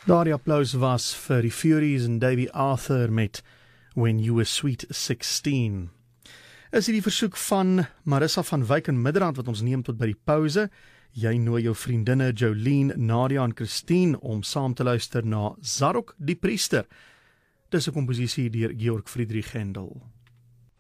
Daardie applaus was vir die Furies en Davy Arthur met When You Were Sweet 16. Is hierdie versoek van Marissa van Wyk in Midrand wat ons neem tot by die pause. Jy nooi jou vriendinne Jolien, Nadia en Christine om saam te luister na Zadok die Priester. Dis 'n komposisie deur Georg Friedrich Händel.